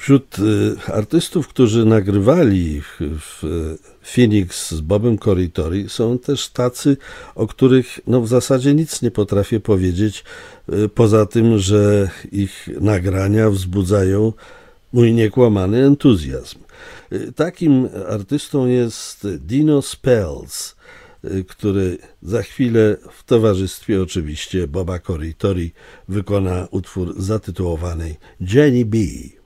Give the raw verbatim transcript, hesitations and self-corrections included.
Wśród y, artystów, którzy nagrywali w, w Phoenix z Bobem Corritore, są też tacy, o których no, w zasadzie nic nie potrafię powiedzieć, y, poza tym, że ich nagrania wzbudzają mój niekłamany entuzjazm. Y, takim artystą jest Dino Spells, y, który za chwilę w towarzystwie oczywiście Boba Corritore wykona utwór zatytułowany Jenny B.